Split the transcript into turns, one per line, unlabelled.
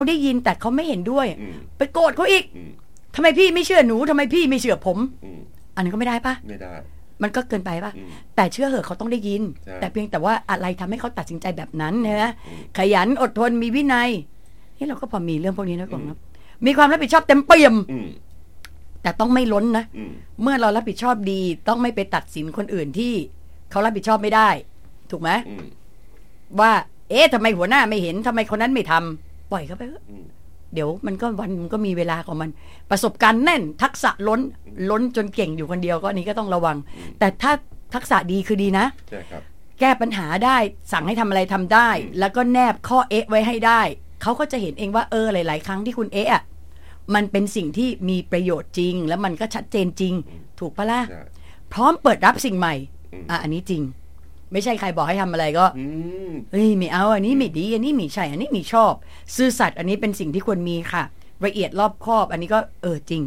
ได้ยินแต่เขาไม่เห็นด้วยไปโกรธเขาอีกทำไมพี่ไม่เชื่อหนูทำไมพี่ไม่เชื่อผมอันนั้นก็ไม่ได้ปะ
ไม่ได้
มันก็เกินไปปะแต่เชื่อเหอะเขาต้องได้ยินแต่เพียงแต่ว่าอะไรทำให้เขาตัดสินใจแบบนั้นนะขยันอดทนมีวินัยนี่เราก็พอมีเรื่องพวกนี้นะกองนะมีความรับผิดชอบเต็มเปี่ยมแต่ต้องไม่ล้นนะเมื่อเรารับผิดชอบดีต้องไม่ไปตัดสินคนอื่นที่เขารับผิดชอบไม่ได้ถูกไหมว่าทำไมหัวหน้าไม่เห็นทำไมคนนั้นไม่ทำปล่อยเขาไปเดี๋ยวมันก็วันมันก็มีเวลาของมันประสบการณ์แน่นทักษะล้นจนเก่งอยู่คนเดียวก็อันนี้ก็ต้องระวังแต่ถ้าทักษะดีคือดีนะแก้ปัญหาได้สั่งให้ทำอะไรทำได้แล้วก็แนบข้อไว้ให้ได้เขาก็จะเห็นเองว่าหลายๆครั้งที่คุณมันเป็นสิ่งที่มีประโยชน์จริงแล้วมันก็ชัดเจนจริงถูกปะล่ะพร้อมเปิดรับสิ่งใหม่อันนี้จริงไม่ใช่ใครบอกให้ทำอะไรก็ไม่เอาอันนี้ไม่ดีอันนี้ไม่ใช่อันนี้ไม่ชอบซื่อสัตย์อันนี้เป็นสิ่งที่ควรมีค่ะละเอียดรอบคอบอันนี้ก็จริง